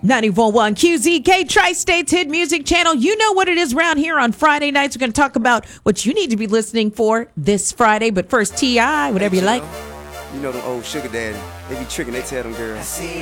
94.1 QZK Tri-States Hit Music Channel. You know what it is around here on Friday nights. We're going to talk about what you need to be listening for this Friday. But first, T.I., whatever you like. You know them old sugar daddy. They be tricking, they tell them girls.